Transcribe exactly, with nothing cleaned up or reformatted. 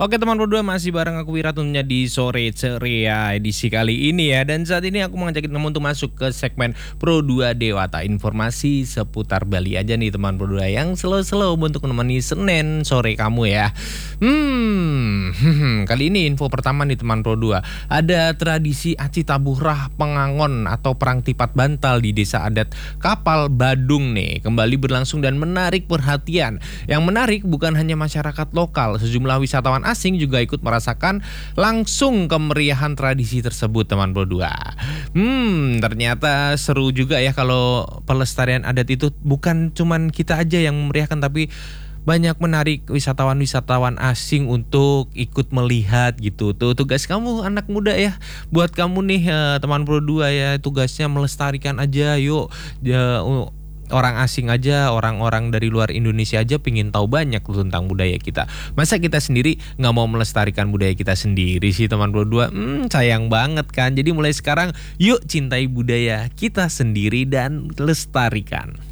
Oke teman Pro dua, masih bareng aku Wira tentunya di sore ceria edisi kali ini ya. Dan saat ini aku mau ngajakin kamu untuk masuk ke segmen Pro dua Dewata, informasi seputar Bali aja nih teman Pro dua, yang slow-slow untuk menemani Senin sore kamu ya. Hmm, hmm kali ini info pertama nih teman Pro dua. Ada tradisi Aci Tabuhrah Pengangon atau perang tipat bantal di desa adat Kapal Badung nih kembali berlangsung dan menarik perhatian. Yang menarik bukan hanya masyarakat lokal, sejumlah wisatawan asing juga ikut merasakan langsung kemeriahan tradisi tersebut teman Pro dua. Hmm, ternyata seru juga ya kalau pelestarian adat itu bukan cuman kita aja yang memeriahkan, tapi banyak menarik wisatawan-wisatawan asing untuk ikut melihat gitu. Tuh tugas kamu anak muda ya, buat kamu nih eh, teman Pro dua ya, tugasnya melestarikan aja yuk. Ya, orang asing aja, orang-orang dari luar Indonesia aja pingin tahu banyak tentang budaya kita. Masa kita sendiri nggak mau melestarikan budaya kita sendiri sih teman Pro dua? Hmm, sayang banget kan. Jadi mulai sekarang yuk cintai budaya kita sendiri dan lestarikan.